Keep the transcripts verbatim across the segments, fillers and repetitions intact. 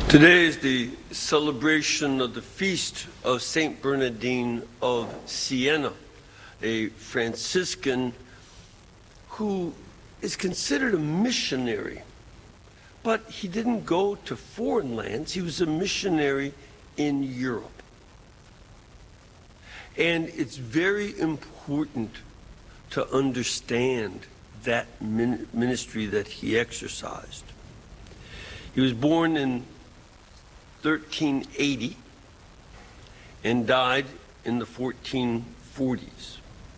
Today is the celebration of the feast of Saint Bernardine of Siena, a Franciscan who is considered a missionary. But he didn't go to foreign lands. He was a missionary in Europe. And it's very important to understand that min- ministry that he exercised. He was born in thirteen eighty and died in the fourteen forties.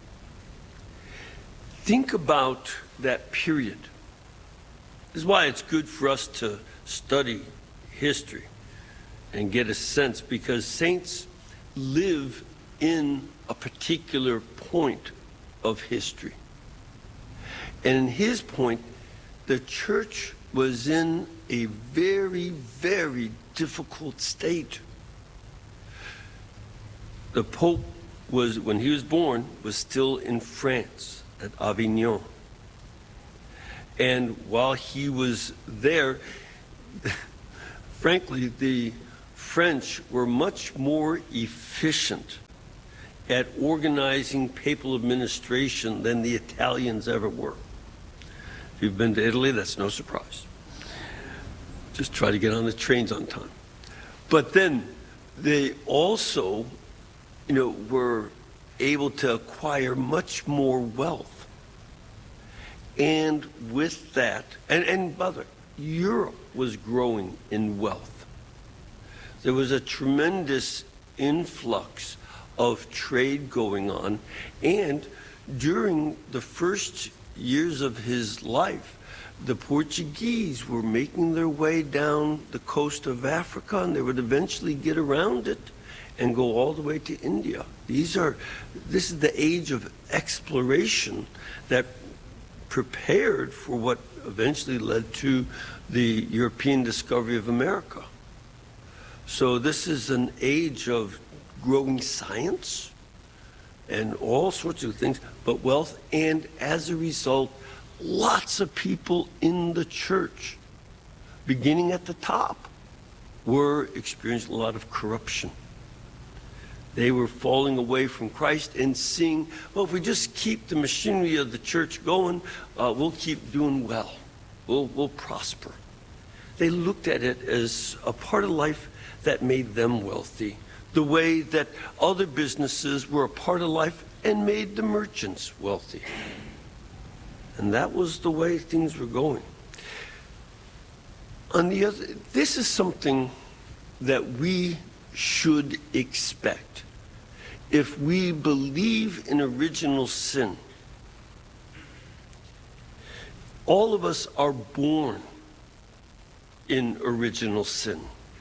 Think about that period. This is why it's good for us to study history and get a sense, because saints live in a particular point of history. And in his point, the church was in a very, very difficult state. The Pope was, when he was born, was still in France at Avignon. And while he was there, frankly, the French were much more efficient at organizing papal administration than the Italians ever were. If you've been to Italy, that's no surprise. Just try to get on the trains on time. But then they also, you know, were able to acquire much more wealth. And with that, and, and by the way, Europe was growing in wealth. There was a tremendous influx of trade going on. And during the first years of his life, the Portuguese were making their way down the coast of Africa, and they would eventually get around it and go all the way to India. These are, this is the age of exploration that prepared for what eventually led to the European discovery of America. So this is an age of growing science and all sorts of things, but wealth, and as a result, lots of people in the church, beginning at the top, were experiencing a lot of corruption. They were falling away from Christ and seeing, well, if we just keep the machinery of the church going, uh, we'll keep doing well. We'll, we'll prosper. They looked at it as a part of life that made them wealthy, the way that other businesses were a part of life and made the merchants wealthy. And that was the way things were going. On the other, this is something that we should expect. If we believe in original sin, all of us are born in original sin.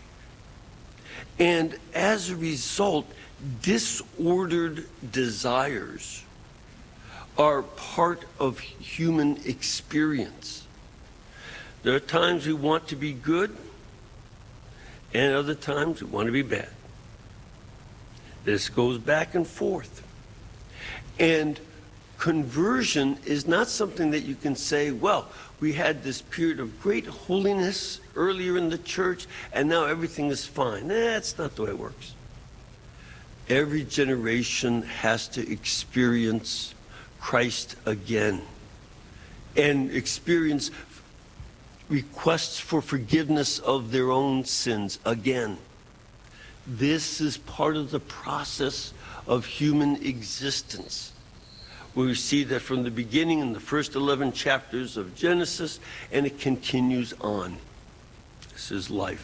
And as a result, disordered desires are part of human experience. There are times we want to be good, and other times we want to be bad. This goes back and forth. And conversion is not something that you can say, well, we had this period of great holiness earlier in the church, and now everything is fine. That's not the way it works. Every generation has to experience Christ again and experience requests for forgiveness of their own sins again. This is part of the process of human existence. We see that from the beginning in the first eleven chapters of Genesis, and it continues on. This is life.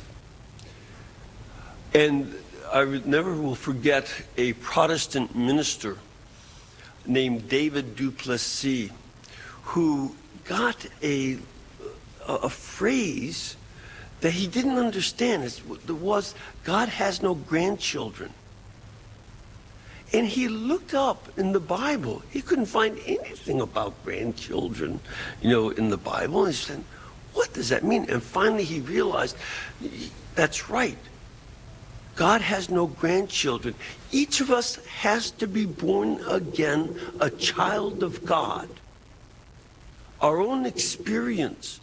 And I never will forget a Protestant minister named David du Plessis, who got a, a, a phrase that he didn't understand. It was, God has no grandchildren. And he looked up in the Bible. He couldn't find anything about grandchildren, you know, in the Bible. And he said, what does that mean? And finally he realized, that's right. God has no grandchildren. Each of us has to be born again, a child of God. Our own experience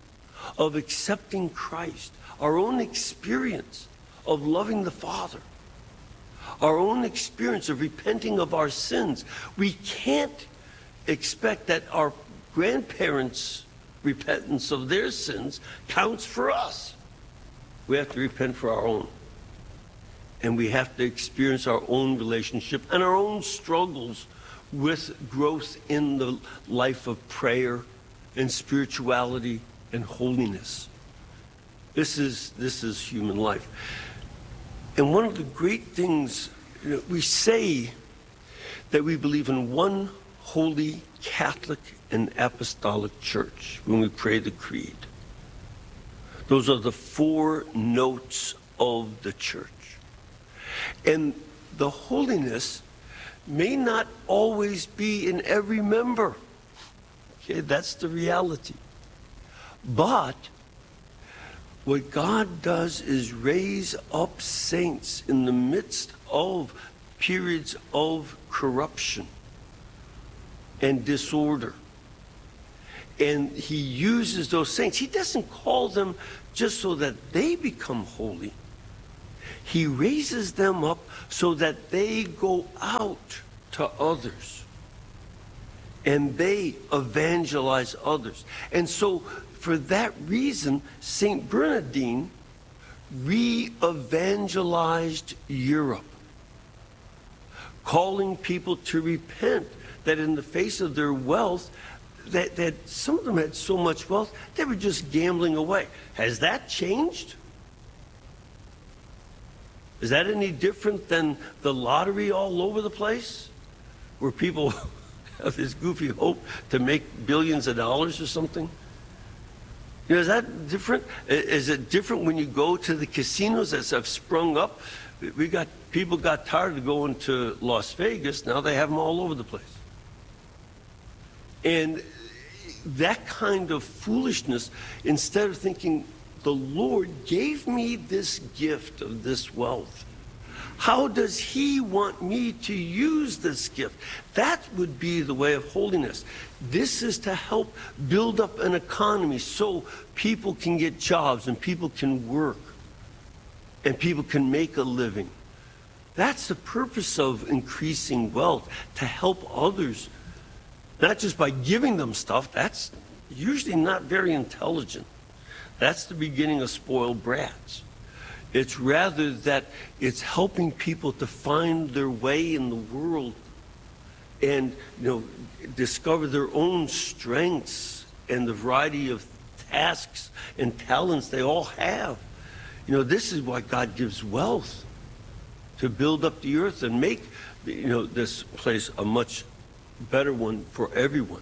of accepting Christ, our own experience of loving the Father, our own experience of repenting of our sins. We can't expect that our grandparents' repentance of their sins counts for us. We have to repent for our own. And we have to experience our own relationship and our own struggles with growth in the life of prayer and spirituality and holiness. This is, this is human life. And one of the great things, you know, we say that we believe in one holy Catholic and Apostolic Church when we pray the Creed. Those are the four notes of the Church. And the holiness may not always be in every member. Okay, that's the reality. But what God does is raise up saints in the midst of periods of corruption and disorder. And he uses those saints. He doesn't call them just so that they become holy. He raises them up so that they go out to others and they evangelize others. And so for that reason, Saint Bernardine re-evangelized Europe, calling people to repent, that in the face of their wealth, that, that some of them had so much wealth, they were just gambling away. Has that changed? Is that any different than the lottery all over the place, where people have this goofy hope to make billions of dollars or something? You know, is that different? Is it different when you go to the casinos that have sprung up? We got people got tired of going to Las Vegas. Now they have them all over the place. And that kind of foolishness, instead of thinking, the Lord gave me this gift of this wealth, how does he want me to use this gift? That would be the way of holiness. This is to help build up an economy so people can get jobs and people can work and people can make a living. That's the purpose of increasing wealth, to help others, not just by giving them stuff. That's usually not very intelligent. That's the beginning of spoiled brats. It's rather that it's helping people to find their way in the world and, you know, discover their own strengths and the variety of tasks and talents they all have. You know, this is why God gives wealth, to build up the earth and make, you know, this place a much better one for everyone.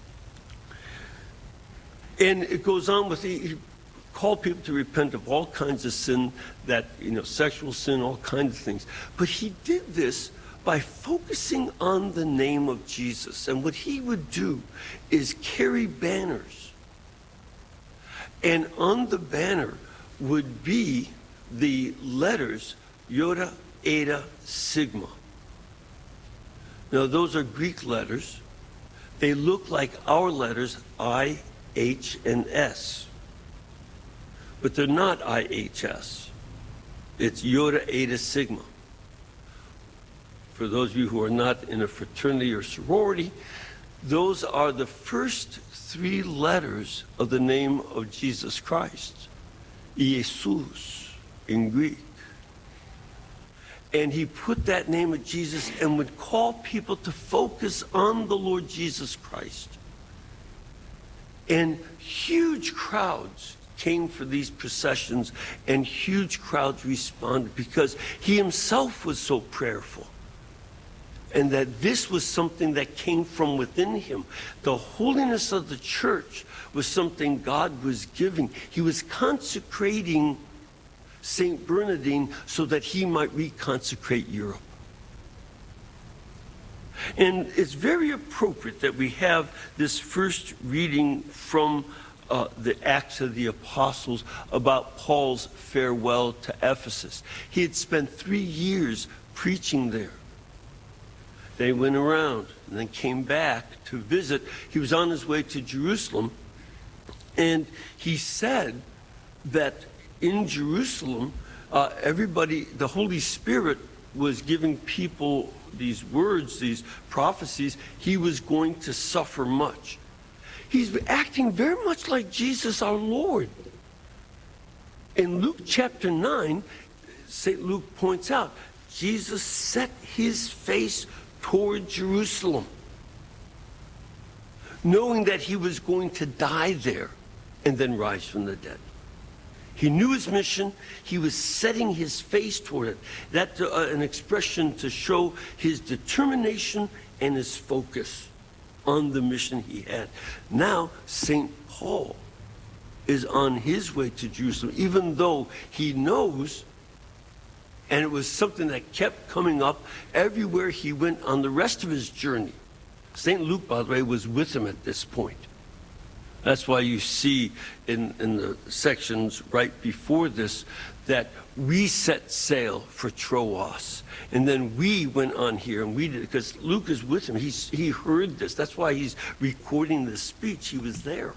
And it goes on with the call people to repent of all kinds of sin, that, you know, sexual sin, all kinds of things. But he did this by focusing on the name of Jesus. And what he would do is carry banners. And on the banner would be the letters Iota, Eta, Sigma. Now, those are Greek letters. They look like our letters, I, H, and S. But they're not I H S. It's Iota, Eta, Sigma. For those of you who are not in a fraternity or sorority, those are the first three letters of the name of Jesus Christ, Iesus in Greek. And he put that name of Jesus and would call people to focus on the Lord Jesus Christ. And huge crowds came for these processions, and huge crowds responded because he himself was so prayerful. And that this was something that came from within him. The holiness of the church was something God was giving. He was consecrating Saint Bernardine so that he might reconsecrate Europe. And it's very appropriate that we have this first reading from uh, the Acts of the Apostles about Paul's farewell to Ephesus. He had spent three years preaching there. They went around and then came back to visit. He was on his way to Jerusalem, And he said that in Jerusalem, uh, everybody, the Holy Spirit was giving people these words, these prophecies. He was going to suffer much. He's acting very much like Jesus our Lord. In Luke chapter nine, Saint Luke points out, Jesus set his face toward Jerusalem, knowing that he was going to die there and then rise from the dead. He knew his mission. He was setting his face toward it. That's uh, an expression to show his determination and his focus on the mission he had. Now, Saint Paul is on his way to Jerusalem, even though he knows, and it was something that kept coming up everywhere he went on the rest of his journey. Saint Luke, by the way, was with him at this point. That's why you see in, in the sections right before this that we set sail for Troas. And then we went on here and we did, because Luke is with him. He's, he heard this. That's why he's recording this speech. He was there.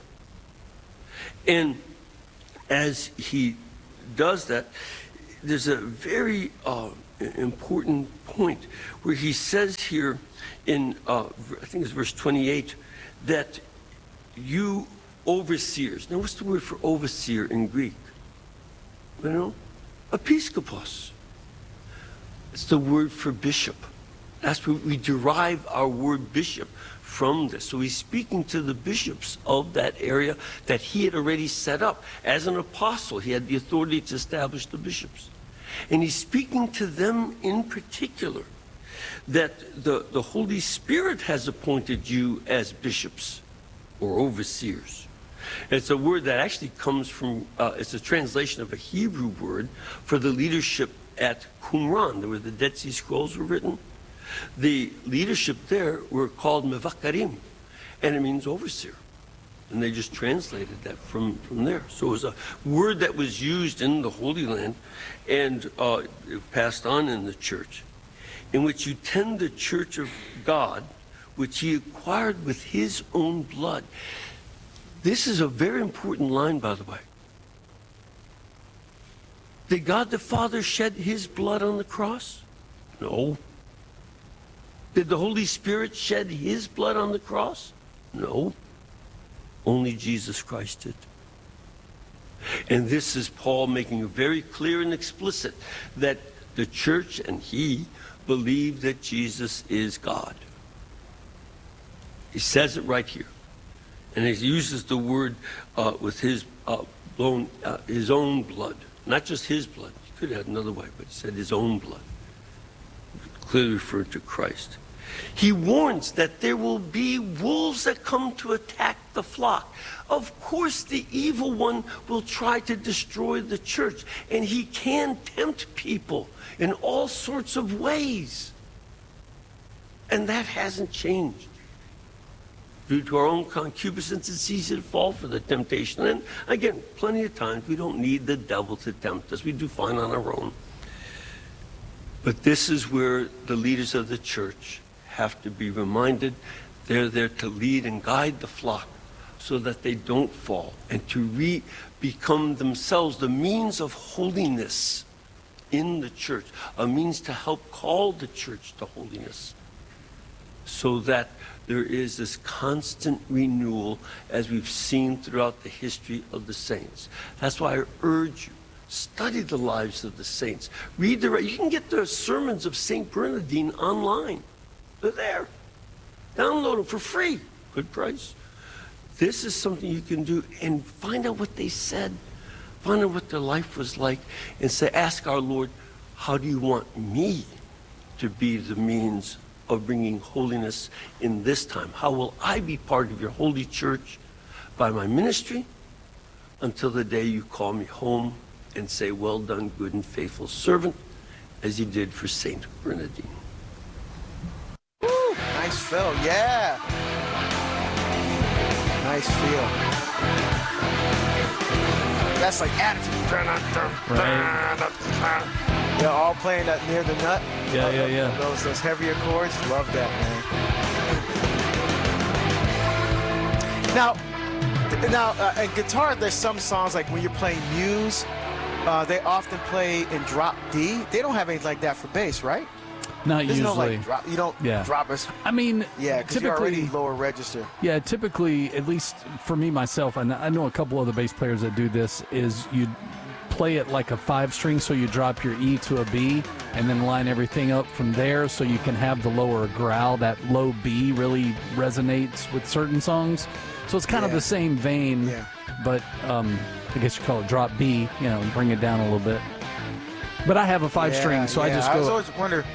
And as he does that, there's a very uh, important point where he says here in, uh, I think it's verse twenty-eight, that you overseers. Now, what's the word for overseer in Greek? You know? Episkopos. It's the word for bishop. That's where we derive our word bishop from this. So he's speaking to the bishops of that area that he had already set up. As an apostle, he had the authority to establish the bishops. And he's speaking to them in particular that the, the Holy Spirit has appointed you as bishops or overseers. It's a word that actually comes from, uh, it's a translation of a Hebrew word for the leadership at Qumran, where the Dead Sea Scrolls were written. The leadership there were called mevakarim, and it means overseer. And they just translated that from, from there. So it was a word that was used in the Holy Land and uh, passed on in the church, in which you tend the church of God, which he acquired with his own blood. This is a very important line, by the way. Did God the Father shed his blood on the cross? No. Did the Holy Spirit shed his blood on the cross? No. Only Jesus Christ did. And this is Paul making it very clear and explicit that the church and he believe that Jesus is God. He says it right here. And he uses the word uh, with his, uh, blown, uh, his own blood. Not just his blood. He could have had another way, but he said his own blood. Clearly referred to Christ. He warns that there will be wolves that come to attack the flock. Of course, the evil one will try to destroy the church, and he can tempt people in all sorts of ways. And that hasn't changed. Due to our own concupiscence, it's easy to fall for the temptation. And again, plenty of times we don't need the devil to tempt us. We do fine on our own. But this is where the leaders of the church have to be reminded they're there to lead and guide the flock so that they don't fall, and to re become themselves the means of holiness in the church, a means to help call the church to holiness, so that there is this constant renewal as we've seen throughout the history of the saints. That's why I urge you, study the lives of the saints. Read the, you can get the sermons of Saint Bernardine online. They're there. Download them for free. Good price. This is something you can do and find out what they said. Find out what their life was like and say, ask our Lord, how do you want me to be the means of bringing holiness in this time? How will I be part of your holy church by my ministry until the day you call me home and say, well done, good and faithful servant, as you did for Saint Bernardine. Woo, nice fill, yeah. Nice feel. That's like attitude. Right. They're all playing that near the nut. Yeah, yeah, yeah. Those those heavier chords. Love that, man. Now, Now, uh, in guitar, there's some songs like when you're playing Muse, uh, they often play in drop D. They don't have anything like that for bass, right? Not There's usually. no like drop. You don't Yeah. drop us. I mean, Yeah, because you're typically, already lower register. yeah, typically, at least for me myself, and I know a couple other bass players that do this, is you play it like a five string, so you drop your E to a B, and then line everything up from there, so you can have the lower growl. That low B really resonates with certain songs, so it's kind of Yeah. the same vein, Yeah. but um, I guess you call it drop B. You know, bring it down a little bit. But I have a five Yeah, string, so I yeah. just I was go. always wonder.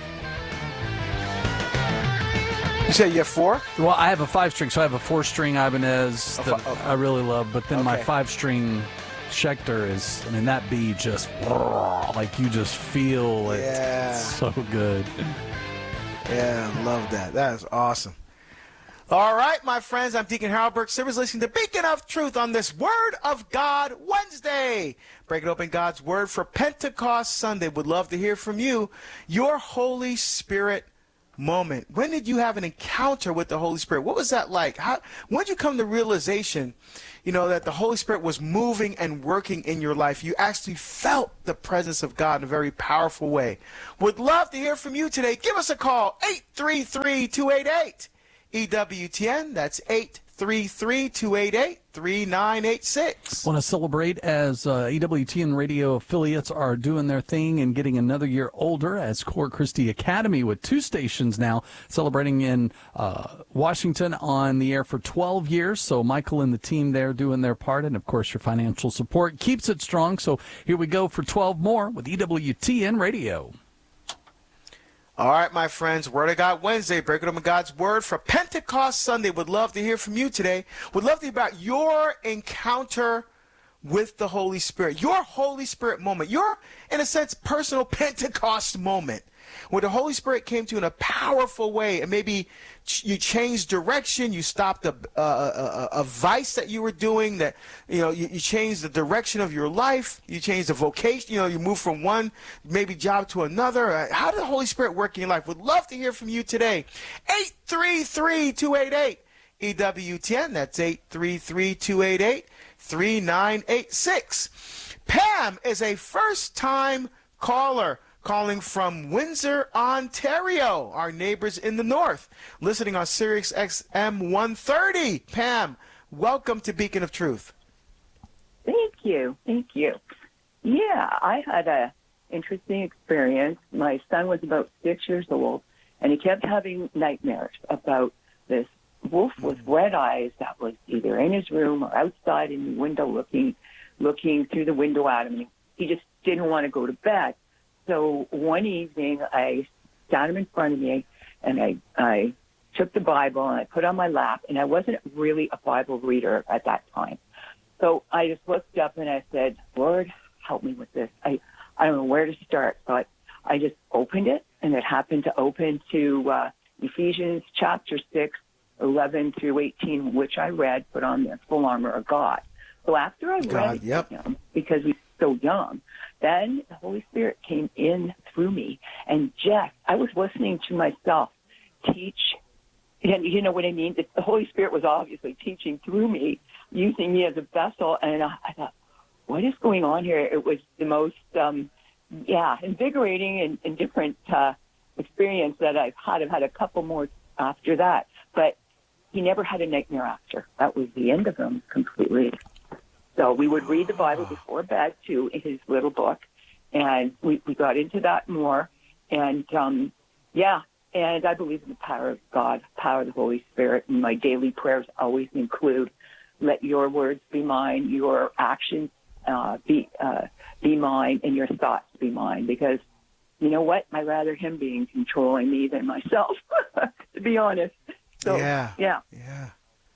You said you have four? Well, I have a five string, so I have a four string Ibanez A that fi- okay. I really love. But then my Okay. five string Schecter is, I mean, that B just, like you just feel it. Yeah. It's so good. Yeah, love that. That is awesome. All right, my friends, I'm Deacon Harold Burke Sivers, listening to Beacon of Truth on this Word of God Wednesday. Breaking open God's Word for Pentecost Sunday. Would love to hear from you. Your Holy Spirit moment. When did you have an encounter with the Holy Spirit? What was that like? How, when did you come to realization, you know, that the Holy Spirit was moving and working in your life? You actually felt the presence of God in a very powerful way. Would love to hear from you today. Give us a call, eight three three, two eight eight, E W T N. That's eight three three, two eight eight, three nine eight six. Want to celebrate as uh, E W T N radio affiliates are doing their thing and getting another year older as Core Christi Academy with two stations now celebrating in uh, Washington on the air for twelve years. So Michael and the team there doing their part, and of course your financial support keeps it strong. So here we go for twelve more with E W T N radio. All right, my friends, Word of God Wednesday, breaking open God's Word for Pentecost Sunday. Would love to hear from you today. Would love to hear about your encounter with the Holy Spirit, your Holy Spirit moment, your, in a sense, personal Pentecost moment, where the Holy Spirit came to you in a powerful way, and maybe ch- you changed direction, you stopped a, a, a, a vice that you were doing, that, you know, you, you changed the direction of your life, you changed the vocation, you know, you moved from one maybe job to another. Uh, How did the Holy Spirit work in your life? Would love to hear from you today. eight three three, two eight eight, E W T N. That's eight three three, two eight eight, three nine eight six. Pam is a first-time caller, calling from Windsor, Ontario, our neighbors in the north, listening on Sirius X M one thirty. Pam, welcome to Beacon of Truth. Thank you. Thank you. Yeah, I had a interesting experience. My son was about six years old, and he kept having nightmares about this wolf with red eyes that was either in his room or outside in the window looking looking through the window at him. He just didn't want to go to bed. So one evening, I sat him in front of me, and I, I took the Bible, and I put it on my lap, and I wasn't really a Bible reader at that time. So I just looked up, and I said, Lord, help me with this. I, I don't know where to start. So I, I just opened it, and it happened to open to uh, Ephesians chapter six, eleven through eighteen, which I read, put on the full armor of God. So after I God, read it yep. to him, because he's so young, then the Holy Spirit came in through me, and just, I was listening to myself teach, and you know what I mean? The Holy Spirit was obviously teaching through me, using me as a vessel, and I, I thought, what is going on here? It was the most, um, yeah, invigorating and, and different uh, experience that I've had. I've had a couple more after that, but he never had a nightmare after. That was the end of him completely. So we would read the Bible before bed, too, in his little book, and we, we got into that more. And, um, yeah, and I believe in the power of God, power of the Holy Spirit, and my daily prayers always include, let your words be mine, your actions uh, be uh, be mine, and your thoughts be mine, because you know what? I'd rather him being controlling me than myself, to be honest. So, yeah. Yeah. Yeah.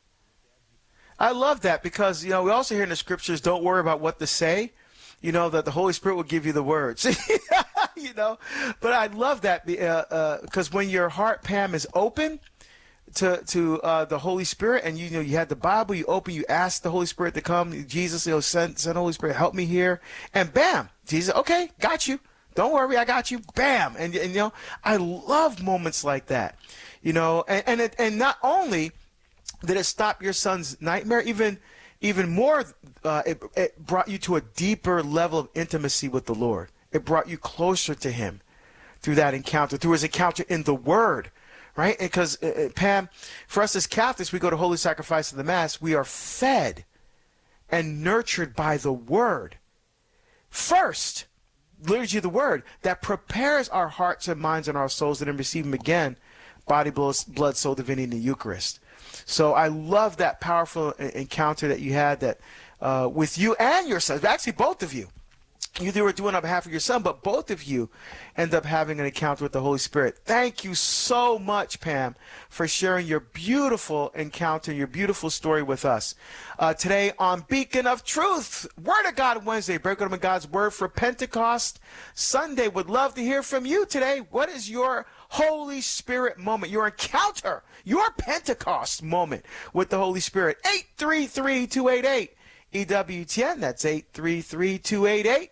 I love that because, you know, we also hear in the scriptures, don't worry about what to say, you know, that the Holy Spirit will give you the words, you know. But I love that because uh, uh, when your heart, Pam, is open to to uh, the Holy Spirit, and, you know, you had the Bible, you open, you ask the Holy Spirit to come, Jesus, you know, send, send Holy Spirit, help me here. And bam, Jesus, okay, got you. Don't worry, I got you. Bam. And, and you know, I love moments like that, you know, and and, it, and not only did it stop your son's nightmare, even even more, uh, it, it brought you to a deeper level of intimacy with the Lord. It brought you closer to him through that encounter, through his encounter in the Word, right? Because, uh, Pam, for us as Catholics, we go to Holy Sacrifice of the Mass, we are fed and nurtured by the Word. First, liturgy of the Word, that prepares our hearts and minds and our souls to then receive him again, body, blood, soul, divinity in the Eucharist. So I love that powerful encounter that you had that uh, with you and your son, actually both of you. You were doing on behalf of your son, but both of you end up having an encounter with the Holy Spirit. Thank you so much, Pam, for sharing your beautiful encounter, your beautiful story with us. Uh, today on Beacon of Truth, Word of God Wednesday, breaking open God's Word for Pentecost Sunday. Would love to hear from you today. What is your Holy Spirit moment, your encounter, your Pentecost moment with the Holy Spirit? eight three three, two eight eight, E W T N. That's eight three three, two eight eight.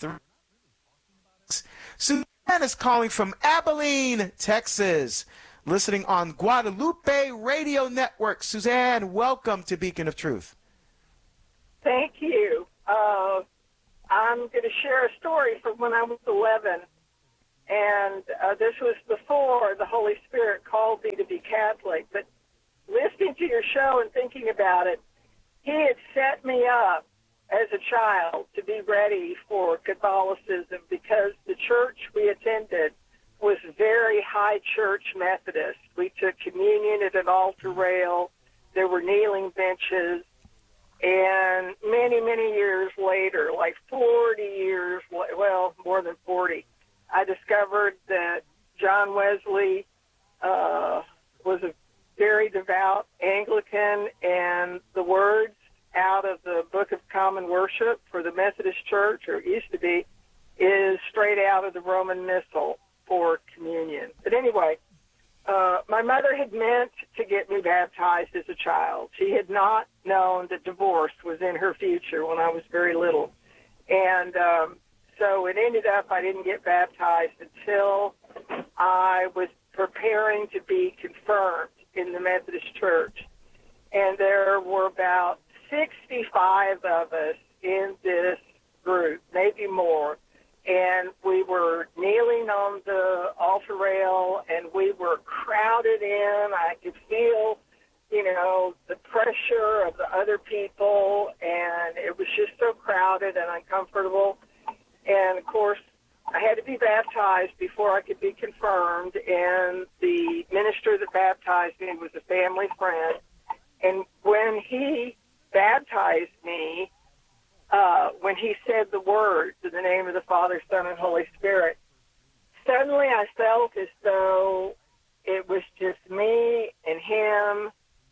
Suzanne is calling from Abilene, Texas, listening on Guadalupe Radio Network. Suzanne, welcome to Beacon of Truth. Thank you. Uh, I'm going to share a story from when I was eleven, and uh, this was before the Holy Spirit called me to be Catholic. But listening to your show and thinking about it, he had set me up as a child to be ready for Catholicism because the church we attended was very high church Methodist. We took communion at an altar rail. There were kneeling benches. And many, many years later, like forty years, well, more than forty, I discovered that John Wesley uh, was a very devout Anglican, and the words out of the Book of Common Worship for the Methodist Church, or it used to be, is straight out of the Roman Missal for communion. But anyway, uh, my mother had meant to get me baptized as a child. She had not known that divorce was in her future when I was very little. And um, so it ended up I didn't get baptized until I was preparing to be confirmed in the Methodist Church. And there were about sixty-five of us in this group, maybe more, and we were kneeling on the altar rail, and we were crowded in. I could feel, you know, the pressure of the other people, and it was just so crowded and uncomfortable. And, of course, I had to be baptized before I could be confirmed, and the minister that baptized me was a family friend. And when he baptized me, uh, when he said the words in the name of the Father, Son, and Holy Spirit, suddenly I felt as though it was just me and him,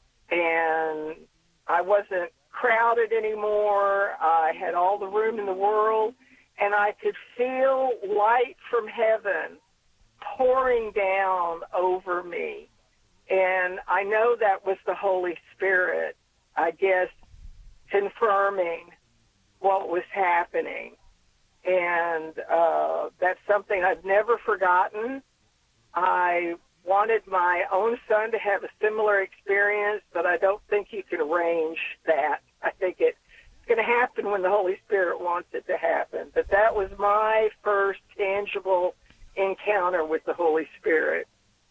and I wasn't crowded anymore. I had all the room in the world, and I could feel light from heaven pouring down over me. And I know that was the Holy Spirit, I guess, confirming what was happening. And uh, that's something I've never forgotten. I wanted my own son to have a similar experience, but I don't think you can arrange that. I think it's going to happen when the Holy Spirit wants it to happen. But that was my first tangible encounter with the Holy Spirit.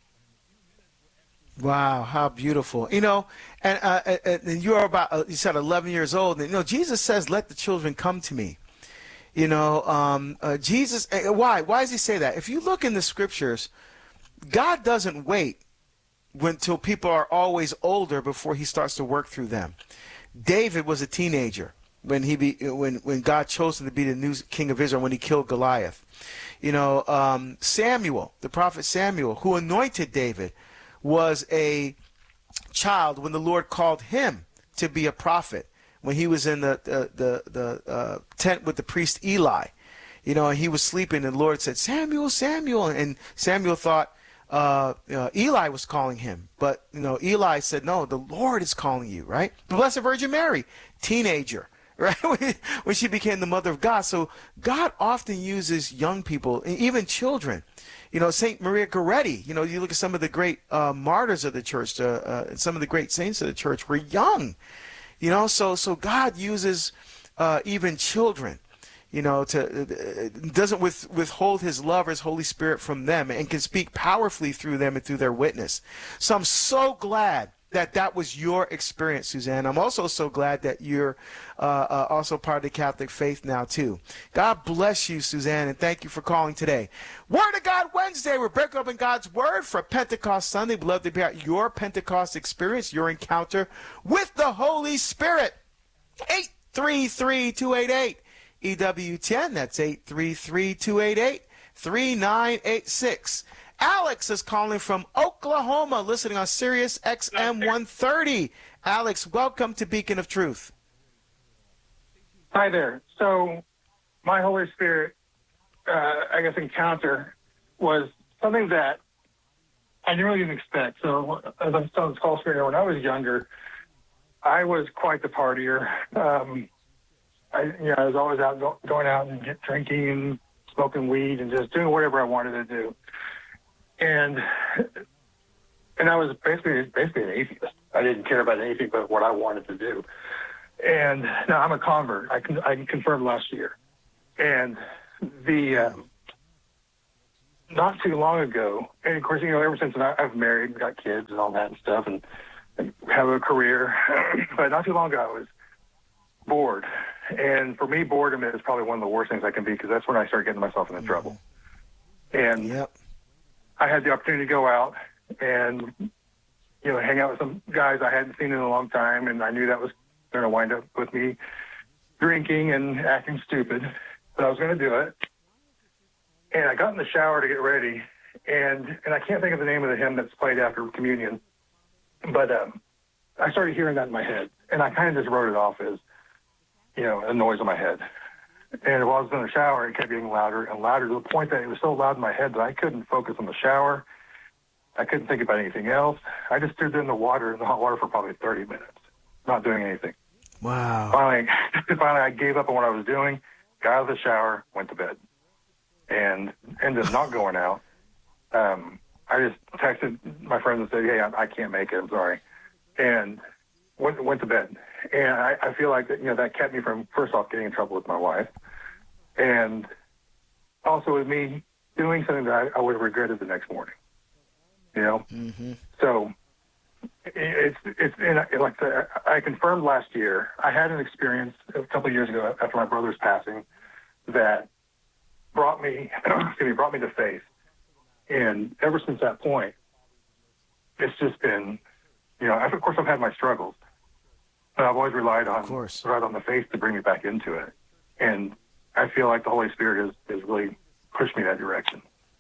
Wow, how beautiful. You know, and, uh, and you are about, uh, you said eleven years old. And, you know, Jesus says, let the children come to me. You know, um, uh, Jesus, uh, why? Why does he say that? If you look in the scriptures, God doesn't wait until people are always older before he starts to work through them. David was a teenager when he be, when, when God chose him to be the new king of Israel, when he killed Goliath. You know, um, Samuel, the prophet Samuel, who anointed David, was a child when the Lord called him to be a prophet, when he was in the the the, the uh, tent with the priest Eli. You know, and he was sleeping, and the Lord said, Samuel, Samuel. And Samuel thought uh, uh, Eli was calling him. But, you know, Eli said, no, the Lord is calling you, right? The Blessed Virgin Mary, teenager, right? When she became the mother of God. So God often uses young people, even children. You know, Saint Maria Goretti, you know, you look at some of the great uh, martyrs of the church, uh, uh, some of the great saints of the church were young. You know, so so God uses uh, even children, you know, to uh, doesn't with, withhold his love or his Holy Spirit from them, and can speak powerfully through them and through their witness. So I'm so glad that that was your experience, Suzanne. I'm also so glad that you're uh, uh, also part of the Catholic faith now, too. God bless you, Suzanne, and thank you for calling today. Word of God Wednesday. We're breaking open God's Word for Pentecost Sunday. We'd love to hear about your Pentecost experience, your encounter with the Holy Spirit. eight three three, two eight eight, E W ten. That's eight three three, two eight eight, three nine eight six. Alex is calling from Oklahoma, listening on Sirius X M one thirty. Alex, welcome to Beacon of Truth. Hi there. So my Holy Spirit, uh, I guess, encounter was something that I didn't really even expect. So as I'm telling this call screener, when I was younger, I was quite the partier. Um, I, you know, I was always out go, going out and get, drinking and smoking weed and just doing whatever I wanted to do. And and I was basically basically an atheist. I didn't care about anything but what I wanted to do. And now I'm a convert. I can I confirmed last year. And the um, not too long ago, and of course, you know, ever since I, I've married, and got kids, and all that and stuff, and, and have a career. But not too long ago, I was bored. And for me, boredom is probably one of the worst things I can be, because that's when I start getting myself into trouble. And Yep. I had the opportunity to go out and, you know, hang out with some guys I hadn't seen in a long time, and I knew that was going to wind up with me drinking and acting stupid, but I was going to do it. And I got in the shower to get ready, and and I can't think of the name of the hymn that's played after communion, but um, I started hearing that in my head, and I kind of just wrote it off as, you know, a noise in my head. And while I was in the shower, it kept getting louder and louder, to the point that it was so loud in my head that I couldn't focus on the shower. I couldn't think about anything else. I just stood there in the water, in the hot water, for probably thirty minutes, not doing anything. Wow. Finally, finally, I gave up on what I was doing, got out of the shower, went to bed, and ended up not going out. Um, I just texted my friends and said, "Hey, I, I can't make it. I'm sorry," and went went to bed. And I, I feel like that, you know, that kept me from, first off, getting in trouble with my wife, and also with me doing something that I, I would have regretted the next morning. You know, Mm-hmm. so it's it's and I, like I, I confirmed last year. I had an experience a couple of years ago after my brother's passing that brought me, excuse me, brought me to faith, and ever since that point, it's just been, you know, of course I've had my struggles, but I've always relied on, Of course. relied on the faith to bring me back into it. And I feel like the Holy Spirit has, has really pushed me that direction.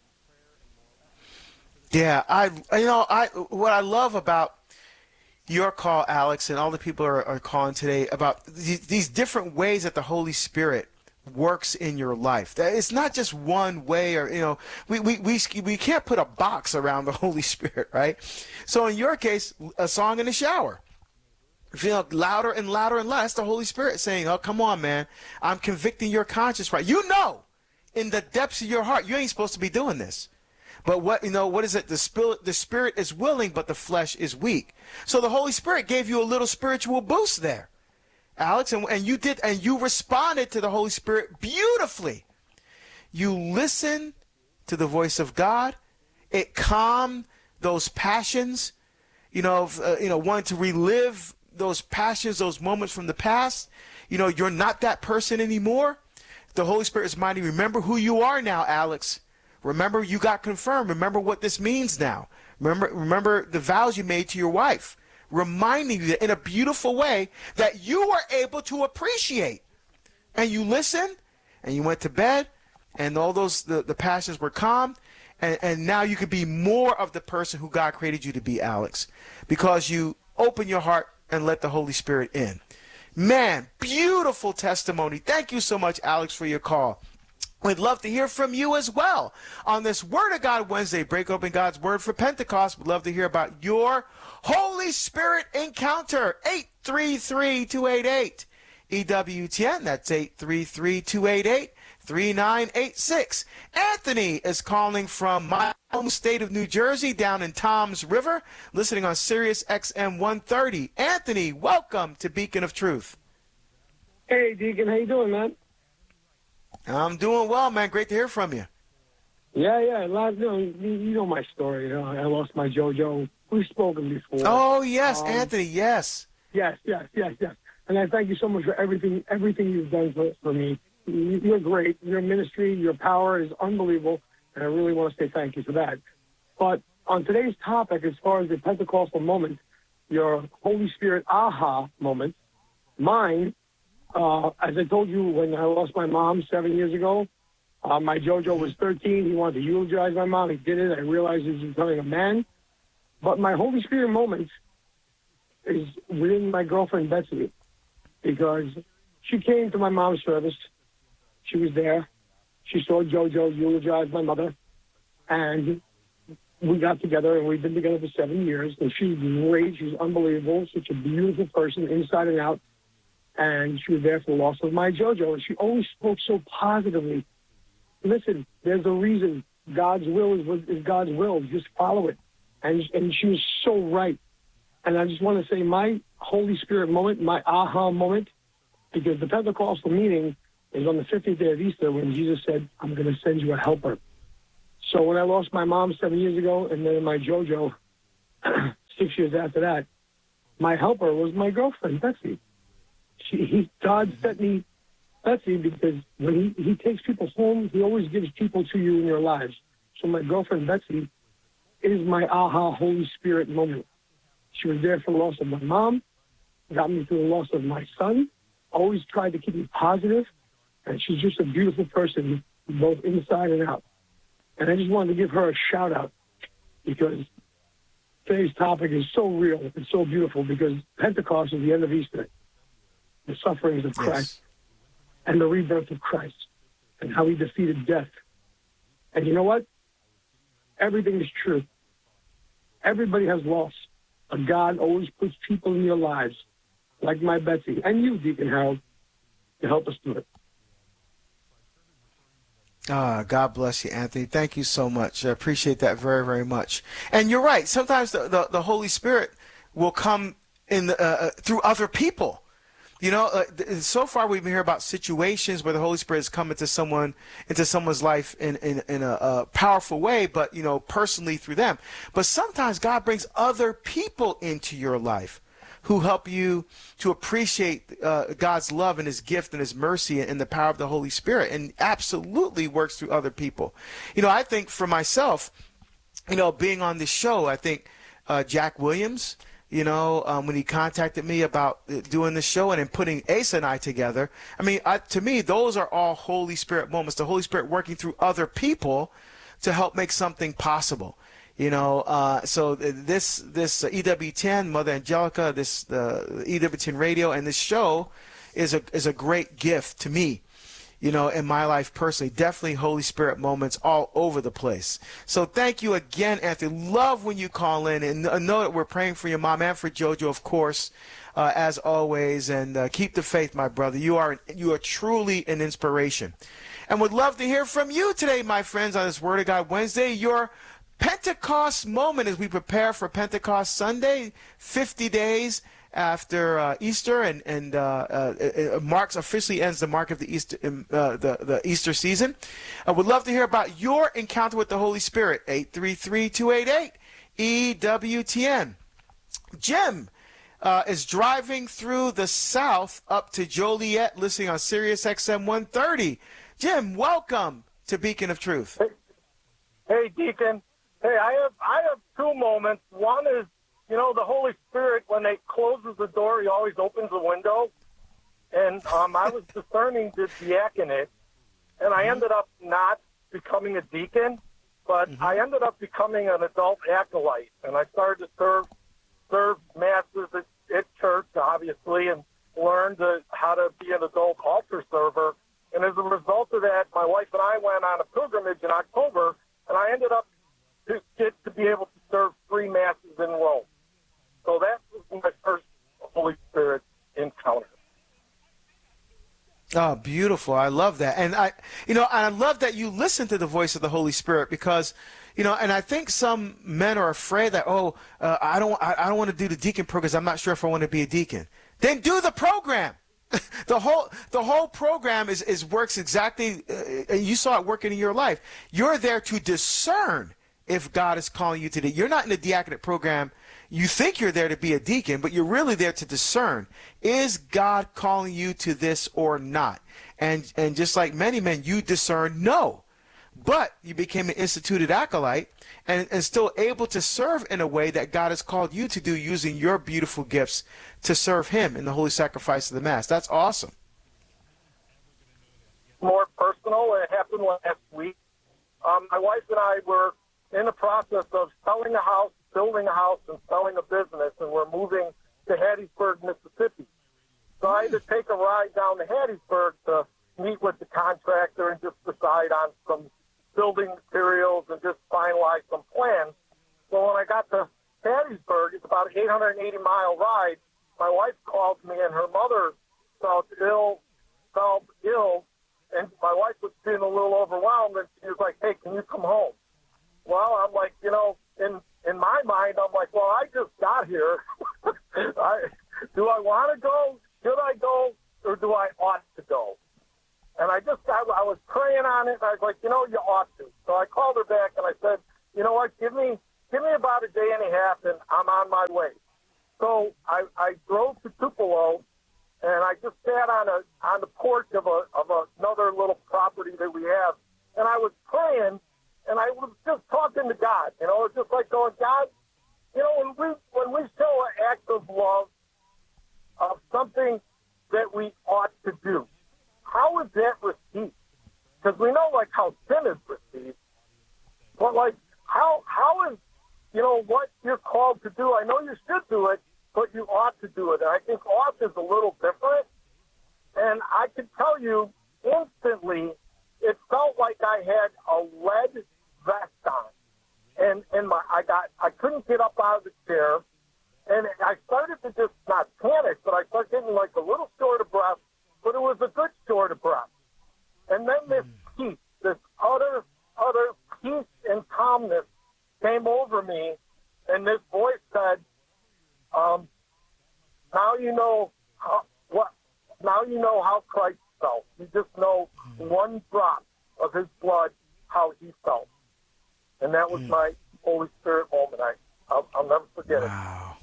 Yeah, I, you know, I, what I love about your call, Alex, and all the people are, are calling today about these, these different ways that the Holy Spirit works in your life. That it's not just one way, or, you know, we, we, we, we can't put a box around the Holy Spirit, right? So in your case, a song in the shower. You feel louder and louder and louder. That's the Holy Spirit saying, "Oh, come on, man. I'm convicting your conscience, right? You know, in the depths of your heart, you ain't supposed to be doing this. But what, you know, what is it? The spirit, the spirit is willing, but the flesh is weak." So the Holy Spirit gave you a little spiritual boost there, Alex, and, and you did, and you responded to the Holy Spirit beautifully. You listened to the voice of God. It calmed those passions, you know, uh, you know, wanting to relive those passions, those moments from the past. You know, you're not that person anymore. The Holy Spirit is reminding you, remember who you are now, Alex. Remember you got confirmed. Remember what this means now. Remember, remember the vows you made to your wife. Reminding you that in a beautiful way that you were able to appreciate. And you listened, and you went to bed, and all those, the, the passions were calm. And, and now you could be more of the person who God created you to be, Alex, because you open your heart and let the Holy Spirit in. Man, beautiful testimony. Thank you so much, Alex, for your call. We'd love to hear from you as well on this Word of God Wednesday. Break open God's Word for Pentecost. We'd love to hear about your Holy Spirit encounter. eight three three, two eight eight, E W ten. That's eight three three, two eight eight, three nine eight six. Anthony is calling from my home state of New Jersey down in Toms River, listening on Sirius X M one thirty. Anthony, welcome to Beacon of Truth. Hey, Deacon, how you doing, man? I'm doing well, man. Great to hear from you. Yeah, yeah. Last, you know, you know my story. You know, I lost my JoJo. We've spoken before. Oh, yes, um, Anthony, yes. Yes, yes, yes, yes. And I thank you so much for everything everything you've done for, for me. You're great. Your ministry, your power is unbelievable, and I really want to say thank you for that. But on today's topic, as far as the Pentecostal moment, your Holy Spirit aha moment, mine, uh, as I told you when I lost my mom seven years ago, uh, my JoJo was thirteen. He wanted to eulogize my mom. He did it. I realized he was becoming a man. But my Holy Spirit moment is within my girlfriend, Betsy, because she came to my mom's service. She was there. She saw JoJo eulogize my mother, and we got together, and we've been together for seven years. And she's great. She's unbelievable. Such a beautiful person, inside and out. And she was there for the loss of my JoJo, and she always spoke so positively. Listen, there's a reason. God's will is, is God's will. Just follow it. And, and she was so right. And I just want to say my Holy Spirit moment, my aha moment, because the Pentecostal meeting is on the fiftieth day of Easter when Jesus said, I'm going to send you a helper. So when I lost my mom seven years ago, and then my JoJo six years after that, my helper was my girlfriend, Betsy. She, he, God sent me Betsy because when he, he takes people home, he always gives people to you in your lives. So my girlfriend, Betsy, is my aha Holy Spirit moment. She was there for the loss of my mom, got me through the loss of my son, always tried to keep me positive, and she's just a beautiful person, both inside and out. And I just wanted to give her a shout-out because today's topic is so real and so beautiful because Pentecost is the end of Easter, the sufferings of Christ, yes, and the rebirth of Christ, and how he defeated death. And you know what? Everything is true. Everybody has loss. But God always puts people in your lives, like my Betsy, and you, Deacon Harold, to help us do it. Ah, God bless you, Anthony. Thank you so much. I appreciate that very, very much. And you're right. Sometimes the, the, the Holy Spirit will come in the, uh, through other people. You know, uh, so far we've been hearing about situations where the Holy Spirit has come into someone, into someone's life in, in, in a, a powerful way, but, you know, personally through them. But sometimes God brings other people into your life who help you to appreciate uh, God's love and his gift and his mercy and the power of the Holy Spirit, and absolutely works through other people. You know, I think for myself, you know, being on this show, I think uh, Jack Williams, you know, um, when he contacted me about doing this show and then putting Asa and I together, I mean, I, to me, those are all Holy Spirit moments, the Holy Spirit working through other people to help make something possible. You know, uh, so this this E W ten, Mother Angelica, this uh, E W ten radio, and this show is a is a great gift to me. You know, in my life personally, definitely Holy Spirit moments all over the place. So thank you again, Anthony. Love when you call in, and know that we're praying for your mom and for JoJo, of course, uh, as always. And uh, keep the faith, my brother. You are you are truly an inspiration, and would love to hear from you today, my friends, on this Word of God Wednesday. Your Pentecost moment as we prepare for Pentecost Sunday, fifty days after uh, Easter, and and uh, uh, it marks officially ends the mark of the Easter uh, the the Easter season. I would love to hear about your encounter with the Holy Spirit. eight three three, two eight eight, E W T N. Jim uh, is driving through the South up to Joliet, listening on Sirius X M one thirty. Jim, welcome to Beacon of Truth. Hey, hey Deacon. Hey, I have I have two moments. One is, you know, the Holy Spirit, when they closes the door, he always opens the window. And um, I was discerning the diaconate, and I ended up not becoming a deacon, but mm-hmm. I ended up becoming an adult acolyte. And I started to serve serve masses at, at church, obviously, and learned to, how to be an adult altar server. And as a result of that, my wife and I went on a pilgrimage in October, and I ended up to get to be able to serve three masses in Rome. So that was my first Holy Spirit encounter. Oh, beautiful. I love that. And I, you know, I love that you listen to the voice of the Holy Spirit because, you know, and I think some men are afraid that, oh, uh, I don't, I, I don't want to do the deacon program because I'm not sure if I want to be a deacon. Then do the program. the whole, the whole program is, is works exactly. Uh, you saw it working in your life. You're there to discern if God is calling you to the. You're not in the diaconate program. You think you're there to be a deacon, but you're really there to discern. Is God calling you to this or not? And and just like many men, you discern no. But you became an instituted acolyte and, and still able to serve in a way that God has called you to do using your beautiful gifts to serve him in the holy sacrifice of the Mass. That's awesome. More personal, it happened last week. Um, my wife and I were in the process of selling a house, building a house, and selling a business, and we're moving to Hattiesburg, Mississippi. So I had to take a ride down to Hattiesburg to meet with the contractor and just decide on some building materials and just finalize some plans. So when I got to Hattiesburg, it's about an eight hundred eighty mile ride. My wife called me, and her mother felt ill, felt ill, and my wife was feeling a little overwhelmed, and she was like, hey, can you come home? Well, I'm like, you know, in in my mind, I'm like, well, I just got here. I, do I want to go? Should I go? Or do I ought to go? And I just, I, I was praying on it, and I was like, you know, you ought to. So I called her back, and I said, you know what, give me give me about a day and a half, and I'm on my way. So I, I drove to Tupelo, and I just sat on a on the porch of a of a, another little property that we have, and I was praying, and I was just talking to God. You know, it's just like going, God, you know, when we when we show an act of love of something that we ought to do, how is that received? Because we know, like, how sin is received, but like, how how is, you know, what you're called to do? I know you should do it, but you ought to do it. And I think ought is a little different. And I can tell you instantly, it felt like I had a lead vest on, and and my I got I couldn't get up out of the chair, and I started to just not panic, but I started getting like a little short of breath, but it was a good short of breath. And then this peace, this utter utter peace and calmness came over me, and this voice said, um, "Now you know how what. Now you know how Christ felt. You just know one drop of his blood, how he felt." And that was my Holy Spirit moment. I, I'll, I'll never forget it. Wow.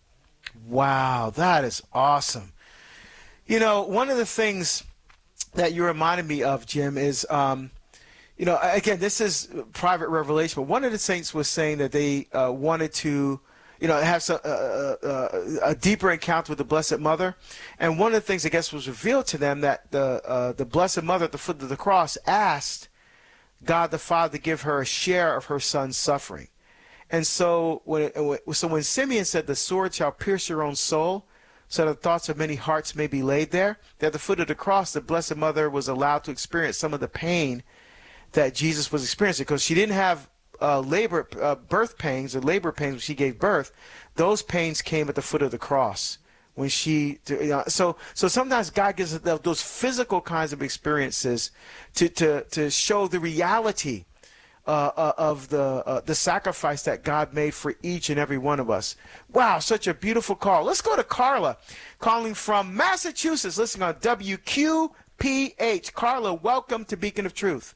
Wow, that is awesome. You know, one of the things that you reminded me of, Jim, is, um, you know, again, this is private revelation, but one of the saints was saying that they uh, wanted to, you know, have some, uh, uh, a deeper encounter with the Blessed Mother. And one of the things, I guess, was revealed to them that the uh, the Blessed Mother at the foot of the cross asked God the Father to give her a share of her son's suffering. And so when, so when Simeon said, the sword shall pierce your own soul, so the thoughts of many hearts may be laid there, that at the foot of the cross, the Blessed Mother was allowed to experience some of the pain that Jesus was experiencing, because she didn't have uh, labor, uh, birth pains or labor pains when she gave birth. Those pains came at the foot of the cross. When she, you know, so so sometimes God gives us those physical kinds of experiences to to to show the reality uh, uh, of the uh, the sacrifice that God made for each and every one of us. Wow, such a beautiful call. Let's go to Carla, calling from Massachusetts, listening on W Q P H. Carla, welcome to Beacon of Truth.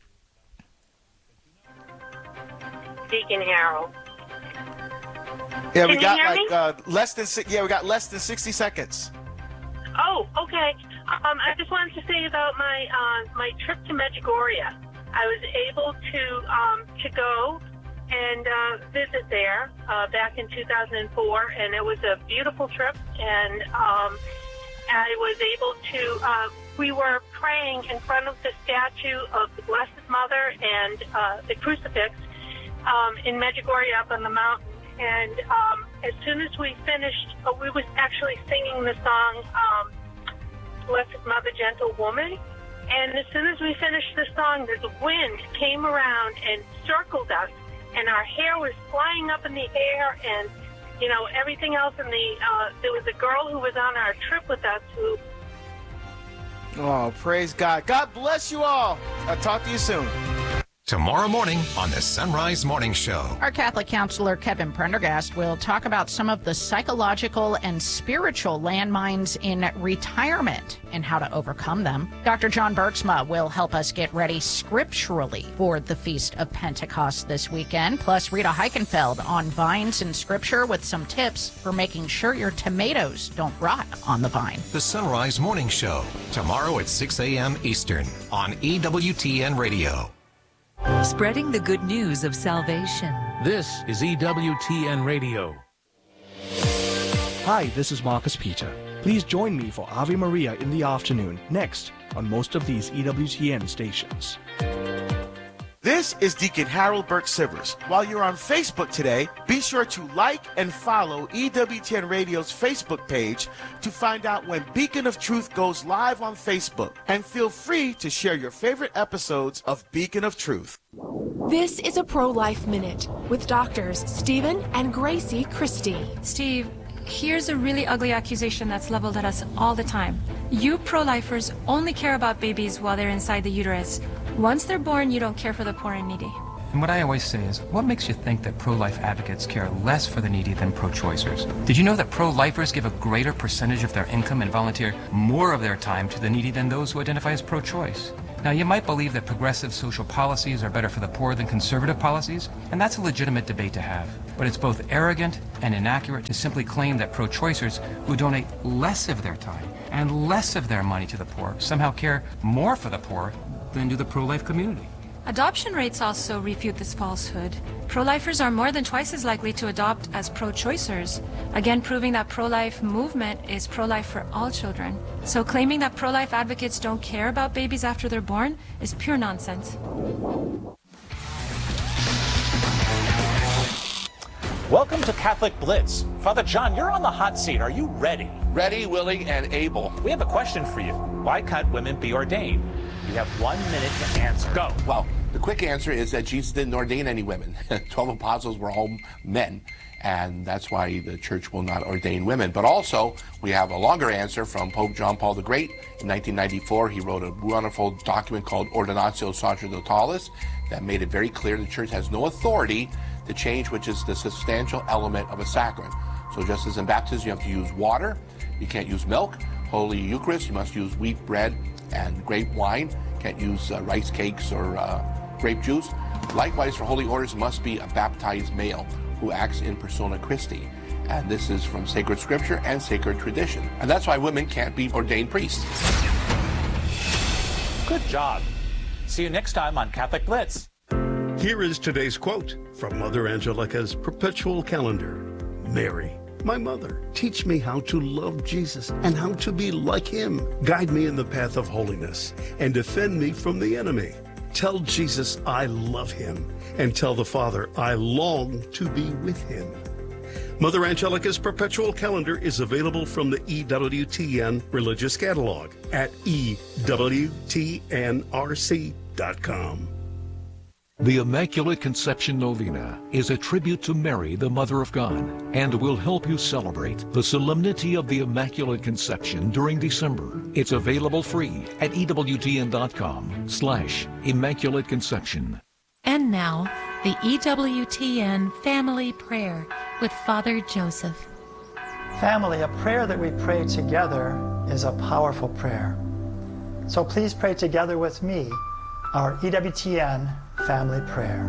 Deacon Harold. Yeah, we Can got you hear like me? uh, less than si- yeah, we got less than sixty seconds. Oh, okay. Um, I just wanted to say about my uh, my trip to Medjugorje. I was able to um, to go and uh, visit there uh, back in two thousand four, and it was a beautiful trip. And um, I was able to. Uh, we were praying in front of the statue of the Blessed Mother and uh, the crucifix um, in Medjugorje up on the mountain. And um, as soon as we finished, uh, we was actually singing the song, um, Blessed Mother, Gentle Woman. And as soon as we finished the song, the wind came around and circled us, and our hair was flying up in the air, and, you know, everything else in the, uh, there was a girl who was on our trip with us who Oh, praise God. God bless you all. I'll talk to you soon. Tomorrow morning on the Sunrise Morning Show. Our Catholic counselor, Kevin Prendergast, will talk about some of the psychological and spiritual landmines in retirement and how to overcome them. Doctor John Bergsma will help us get ready scripturally for the Feast of Pentecost this weekend. Plus, Rita Heichenfeld on vines and scripture with some tips for making sure your tomatoes don't rot on the vine. The Sunrise Morning Show, tomorrow at six a.m. Eastern on E W T N Radio. Spreading the good news of salvation. This is E W T N Radio. Hi, this is Marcus Peter. Please join me for Ave Maria in the afternoon, next on most of these E W T N stations. This is Deacon Harold Burke-Sivers. While you're on Facebook today, be sure to like and follow E W T N Radio's Facebook page to find out when Beacon of Truth goes live on Facebook. And feel free to share your favorite episodes of Beacon of Truth. This is a Pro-Life Minute with doctors Stephen and Gracie Christie. Steve, here's a really ugly accusation that's leveled at us all the time. You pro-lifers only care about babies while they're inside the uterus. Once they're born, you don't care for the poor and needy. And what I always say is, what makes you think that pro-life advocates care less for the needy than pro-choicers? Did you know that pro-lifers give a greater percentage of their income and volunteer more of their time to the needy than those who identify as pro-choice? Now, you might believe that progressive social policies are better for the poor than conservative policies, and that's a legitimate debate to have. But it's both arrogant and inaccurate to simply claim that pro-choicers who donate less of their time and less of their money to the poor somehow care more for the poor than do the pro-life community. Adoption rates also refute this falsehood. Pro-lifers are more than twice as likely to adopt as pro-choicers, again proving that pro-life movement is pro-life for all children. So claiming that pro-life advocates don't care about babies after they're born is pure nonsense. Welcome to Catholic Blitz. Father John, you're on the hot seat. Are you ready? Ready, willing, and able. We have a question for you. Why can't women be ordained? You have one minute to answer. Go. Well, the quick answer is that Jesus didn't ordain any women. Twelve apostles were all men, and that's why the church will not ordain women. But also, we have a longer answer from Pope John Paul the Great. In nineteen ninety-four, he wrote a wonderful document called Ordinatio Sacerdotales that made it very clear the church has no authority to change which is the substantial element of a sacrament. So just as in baptism, you have to use water, you can't use milk. Holy Eucharist, you must use wheat bread and grape wine. Can't use uh, rice cakes or uh, grape juice. Likewise, for holy orders, must be a baptized male who acts in persona Christi. And this is from sacred scripture and sacred tradition. And that's why women can't be ordained priests. Good job. See you next time on Catholic Blitz. Here is today's quote from Mother Angelica's perpetual calendar. Mary, my mother, teach me how to love Jesus and how to be like him. Guide me in the path of holiness and defend me from the enemy. Tell Jesus I love him and tell the Father I long to be with him. Mother Angelica's perpetual calendar is available from the E W T N Religious Catalog at E W T N R C dot com. The Immaculate Conception Novena is a tribute to Mary, the Mother of God, and will help you celebrate the solemnity of the Immaculate Conception during December. It's available free at E W T N dot com slash Immaculate Conception. And now, the E W T N Family Prayer with Father Joseph. Family, a prayer that we pray together is a powerful prayer. So please pray together with me our E W T N Family Prayer.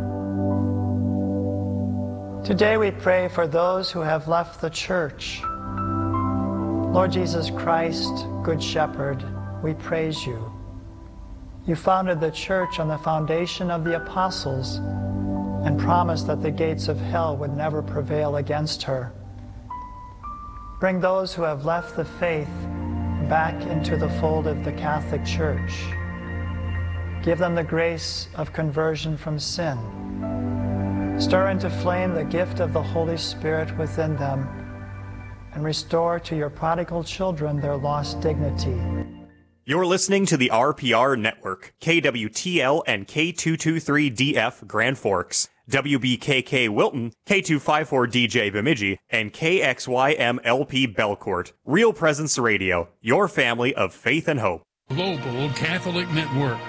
Today we pray for those who have left the church. Lord Jesus Christ, Good Shepherd, we praise you. You founded the church on the foundation of the apostles and promised that the gates of hell would never prevail against her. Bring those who have left the faith back into the fold of the Catholic Church. Give them the grace of conversion from sin. Stir into flame the gift of the Holy Spirit within them and restore to your prodigal children their lost dignity. You're listening to the R P R Network, K W T L and K two two three D F Grand Forks, W B K K Wilton, K two five four D J Bemidji, and K X Y M L P Belcourt. Real Presence Radio, your family of faith and hope. Global Catholic Network.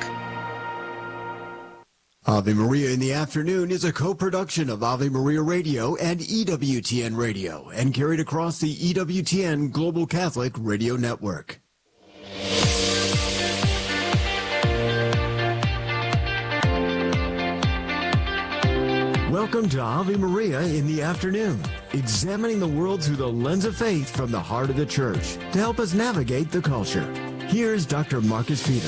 Ave Maria in the Afternoon is a co-production of Ave Maria Radio and E W T N Radio and carried across the E W T N Global Catholic Radio Network. Welcome to Ave Maria in the Afternoon, examining the world through the lens of faith from the heart of the Church to help us navigate the culture. Here's Doctor Marcus Peter.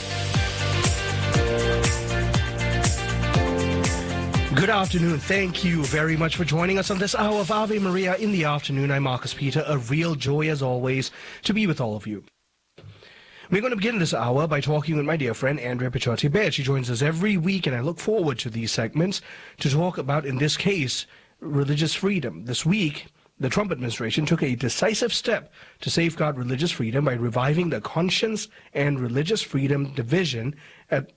Good afternoon. Thank you very much for joining us on this hour of Ave Maria in the Afternoon. I'm Marcus Peter. A real joy, as always, to be with all of you. We're going to begin this hour by talking with my dear friend, Andrea Picciotti-Baird. She joins us every week, and I look forward to these segments to talk about, in this case, religious freedom. This week, the Trump administration took a decisive step to safeguard religious freedom by reviving the Conscience and Religious Freedom Division at,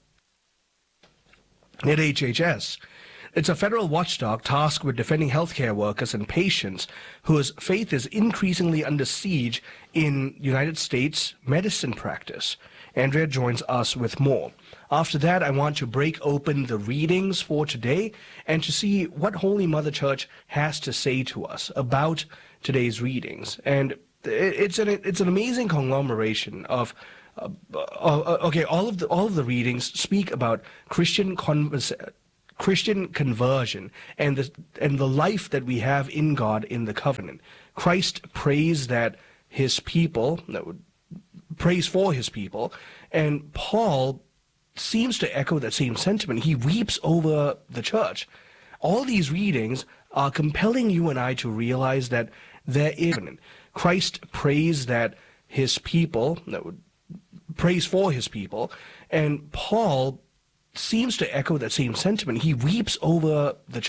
at H H S. It's a federal watchdog tasked with defending healthcare workers and patients whose faith is increasingly under siege in United States medicine practice. Andrea joins us with more. After that, I want to break open the readings for today and to see what Holy Mother Church has to say to us about today's readings. And it's an it's an amazing conglomeration of uh, uh, okay, all of the all of the readings speak about Christian conversation. Christian conversion and the and the life that we have in God in the covenant. Christ prays that his people, prays for his people, and Paul seems to echo that same sentiment. He weeps over the church. All these readings are compelling you and I to realize that there is Christ prays that his people, prays for his people, and Paul seems to echo that same sentiment. He weeps over the church.